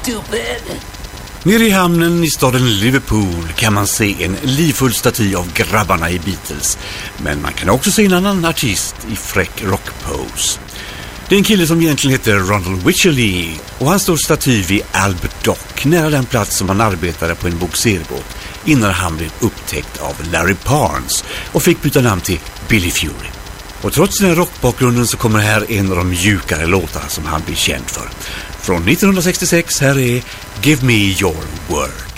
stupid. Nere i hamnen i staden Liverpool kan man se en livfull staty av grabbarna i Beatles. Men man kan också se en annan artist i fräck rockpose. Det är en kille som egentligen heter Ronald Wycherley och han står staty vid Albert Dock, nära den plats som han arbetade på en bogserbåt innan han blev upptäckt av Larry Parnes och fick byta namn till Billy Fury. Och trots den här rockbakgrunden så kommer här en av de mjukare låtar som han blir känd för. Från 1966 här är Give Me Your Word.